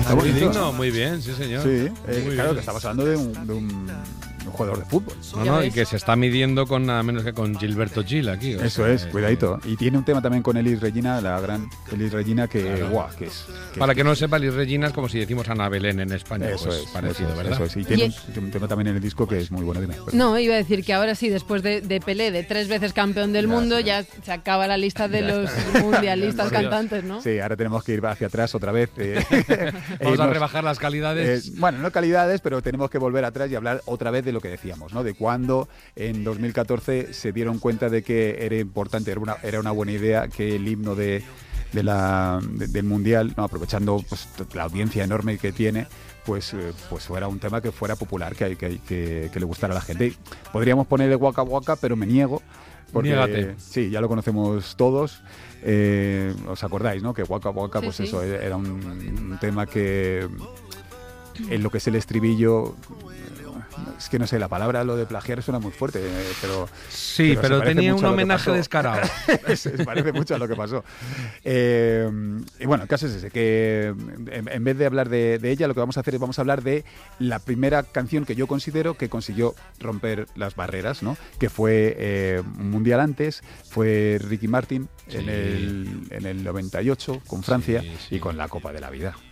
Muy digno, muy bien, sí señor. Sí, Muy claro, bien. que estamos hablando de un jugador de fútbol. No, y que se está midiendo con nada menos que con Gilberto Gil aquí. O Eso sea, es, cuidadito. Y tiene un tema también con Elis Regina, la gran Elis Regina, que, guau, que es... Para que no sepa, Elis Regina es como si decimos Ana Belén en España. Eso pues, es, parecido, eso es, ¿verdad? eso es. Y tiene un tema también en el disco que es muy bueno. Dime, No, iba a decir que ahora sí, después de Pelé, de 3 veces campeón del mundo, ya se acaba la lista de los mundialistas cantantes, ¿no? Sí, ahora tenemos que ir hacia atrás otra vez. Vamos a rebajar las calidades. Bueno, no calidades, pero tenemos que volver atrás y hablar otra vez de lo que decíamos, ¿no? De cuando en 2014 se dieron cuenta de que era importante, era una buena idea que el himno del Mundial, ¿no? Aprovechando pues, la audiencia enorme que tiene, pues fuera un tema que fuera popular, que le gustara a la gente. Y podríamos poner el Waka Waka, pero me niego. Porque, Niégate. sí, ya lo conocemos todos. ¿Os acordáis, no? Que Waka Waka, Sí, pues sí. eso, era un tema que en lo que es el estribillo, es que no sé, la palabra, lo de plagiar suena muy fuerte, pero... Sí, se pero parece tenía mucho un a lo que homenaje pasó. descarado. Se parece mucho a lo que pasó. Y bueno, el caso es ese, que en vez de hablar de ella, lo que vamos a hacer es vamos a hablar de la primera canción que yo considero que consiguió romper las barreras, ¿no? Que fue un mundial antes, fue Ricky Martin Sí. en el 98 con Francia Sí, sí. y con la Copa de la Vida.